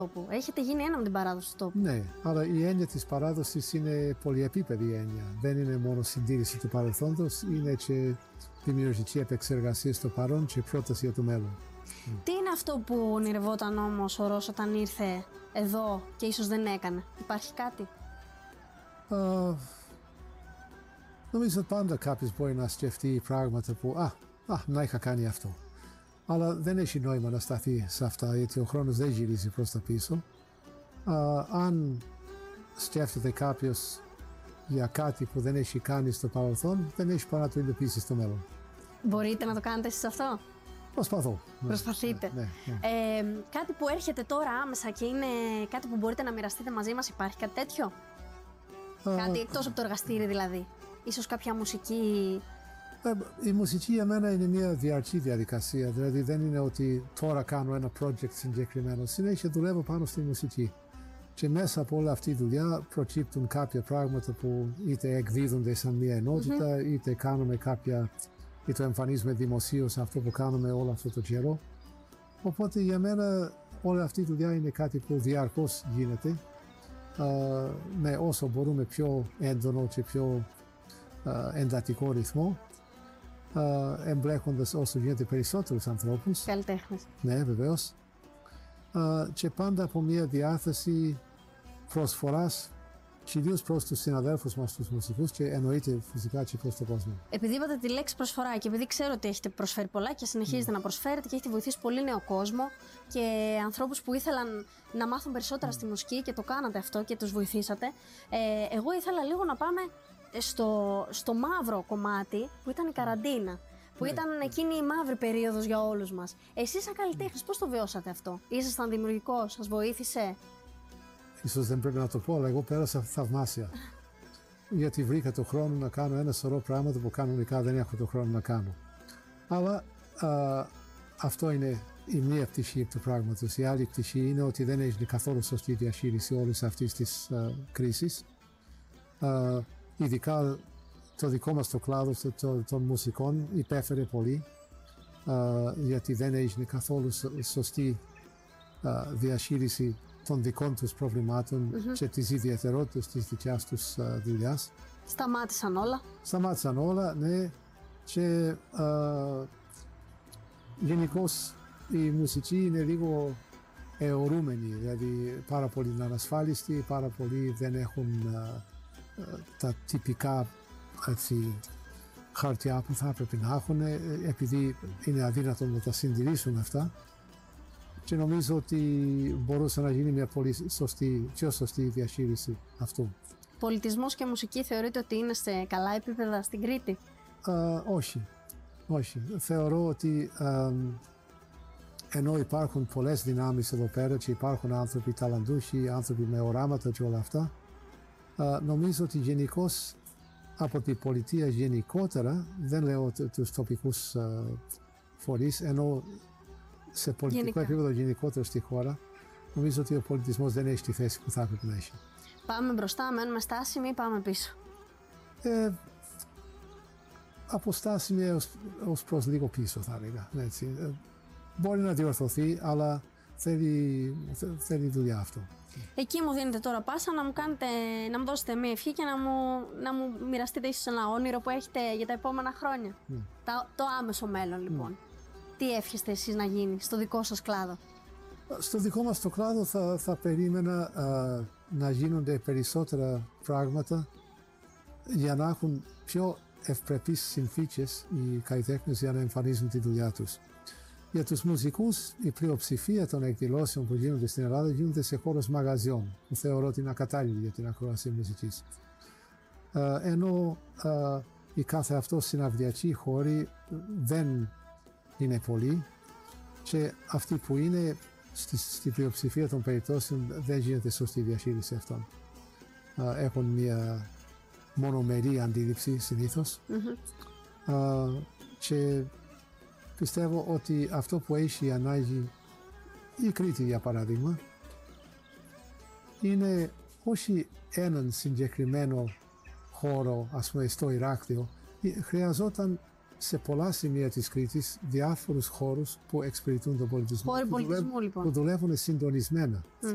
τόπου. Έχετε γίνει ένα με την παράδοση του τόπου. Ναι, αλλά η έννοια της παράδοσης είναι πολυεπίπεδη έννοια. Δεν είναι μόνο συντήρηση του παρελθόντος, είναι και δημιουργική επεξεργασία στο παρόν και πρόταση για το μέλλον. Τι είναι αυτό που ονειρευόταν όμως ο Ρος όταν ήρθε εδώ και ίσως δεν έκανε? Υπάρχει κάτι? Νομίζω πάντα κάποιος μπορεί να σκεφτεί πράγματα που να είχα κάνει αυτό. Αλλά δεν έχει νόημα να σταθεί σε αυτά, γιατί ο χρόνος δεν γυρίζει προς τα πίσω. Αν σκέφτεται κάποιος για κάτι που δεν έχει κάνει στο παρελθόν, δεν έχει παρά να το υλοποιήσει στο μέλλον. Μπορείτε να το κάνετε εσείς αυτό? Προσπαθώ. Προσπαθείτε. Ναι. Κάτι που έρχεται τώρα άμεσα και είναι κάτι που μπορείτε να μοιραστείτε μαζί μας, υπάρχει κάτι τέτοιο? Κάτι εκτός από το εργαστήρι δηλαδή? Ίσως κάποια μουσική? Η μουσική για μένα είναι μια διαρκή διαδικασία, δηλαδή δεν είναι ότι τώρα κάνω ένα project συγκεκριμένο. Συνέχεια δουλεύω πάνω στη μουσική. Και μέσα από όλη αυτή τη δουλειά προκύπτουν κάποια πράγματα που είτε εκδίδονται σαν μια ενότητα, είτε κάνουμε είτε εμφανίζουμε δημοσίως αυτό που κάνουμε όλο αυτό το καιρό. Οπότε για μένα όλη αυτή η δουλειά είναι κάτι που διαρκώς γίνεται, με όσο μπορούμε πιο έντονο και πιο εντατικό ρυθμό, εμπλέκοντας όσο γίνεται περισσότερους ανθρώπους. Καλλιτέχνες. Ναι, βεβαίως. Και πάντα από μια διάθεση προσφοράς, κυρίως προς τους συναδέλφους μας, τους μουσικούς, και εννοείται φυσικά και προς τον κόσμο. Επειδή είπατε τη λέξη προσφορά και επειδή ξέρω ότι έχετε προσφέρει πολλά και συνεχίζετε να προσφέρετε και έχετε βοηθήσει πολύ νέο κόσμο και ανθρώπους που ήθελαν να μάθουν περισσότερα στη μουσική και το κάνατε αυτό και τους βοηθήσατε, εγώ ήθελα λίγο να πάμε στο μαύρο κομμάτι που ήταν η καραντίνα. Που ήταν εκείνη η μαύρη περίοδος για όλους μας. Εσείς σαν καλλιτέχνης πώς το βιώσατε αυτό? Ήσασταν δημιουργικός, σας βοήθησε? Ίσως δεν πρέπει να το πω, αλλά εγώ πέρασα θαυμάσια. Γιατί βρήκα το χρόνο να κάνω ένα σωρό πράγματα που κανονικά δεν έχω το χρόνο να κάνω. Αλλά αυτό είναι η μία πτυχή του πράγματος. Η άλλη πτυχή είναι ότι δεν έγινε καθόλου σωστή διαχείριση όλης αυτής της κρίσης. Ειδικά το δικό μας το κλάδο των μουσικών υπέφερε πολύ, γιατί δεν έγινε καθόλου σωστή διαχείριση των δικών τους προβλημάτων και της ιδιαιτερότητας της δικιάς τους δουλειάς. Σταμάτησαν όλα, ναι. Και γενικώς η μουσική είναι λίγο αιωρούμενη, δηλαδή πάρα πολύ ανασφάλιστοι, πάρα πολλοί δεν έχουν τα τυπικά χαρτιά που θα έπρεπε να έχουν, επειδή είναι αδύνατο να τα συντηρήσουν αυτά, και νομίζω ότι μπορούσε να γίνει μια πολύ πιο σωστή διαχείριση αυτού. Πολιτισμός και μουσική θεωρείτε ότι είναι σε καλά επίπεδα στην Κρήτη? Όχι. Θεωρώ ότι ενώ υπάρχουν πολλές δυνάμεις εδώ πέρα και υπάρχουν άνθρωποι ταλαντούχοι, άνθρωποι με οράματα και όλα αυτά, νομίζω ότι γενικώς από την πολιτεία γενικότερα, δεν λέω τους τοπικούς φορείς, ενώ σε πολιτικό επίπεδο γενικότερα στη χώρα, νομίζω ότι ο πολιτισμός δεν έχει τη θέση που θα έπρεπε να έχει. Πάμε μπροστά, μένουμε στάσιμοι ή πάμε πίσω? Από στάσιμοι ως προς λίγο πίσω θα έλεγα. Έτσι. Μπορεί να διορθωθεί, αλλά θέλει δουλειά αυτό. Εκεί μου δίνετε τώρα πάσα να μου δώσετε μια ευχή και να μου μοιραστείτε ίσως ένα όνειρο που έχετε για τα επόμενα χρόνια. Το άμεσο μέλλον λοιπόν. Τι εύχεστε εσείς να γίνει στο δικό σας κλάδο? Στο δικό μας το κλάδο θα περίμενα να γίνονται περισσότερα πράγματα για να έχουν πιο ευπρεπείς συνθήκες οι καλλιτέχνες για να εμφανίζουν τη δουλειά τους. Για τους μουσικούς, η πλειοψηφία των εκδηλώσεων που γίνονται στην Ελλάδα γίνονται σε χώρους μαγαζιών, που θεωρώ ότι είναι ακατάλληλοι για την ακρόαση μουσικής. Ενώ οι κάθε αυτό συναυλιακοί χώροι δεν είναι πολλοί, και αυτοί που είναι στην πλειοψηφία των περιπτώσεων δεν γίνεται σωστή διαχείριση αυτών. Έχουν μια μονομερή αντίληψη συνήθως, και πιστεύω ότι αυτό που έχει ανάγκη η Κρήτη, για παράδειγμα, είναι όχι έναν συγκεκριμένο χώρο, ας πούμε στο Ηράκλειο. Χρειαζόταν σε πολλά σημεία της Κρήτης διάφορους χώρους που εξυπηρετούν τον πολιτισμό, Χώροι πολιτισμού, λοιπόν, που δουλεύουν συντονισμένα.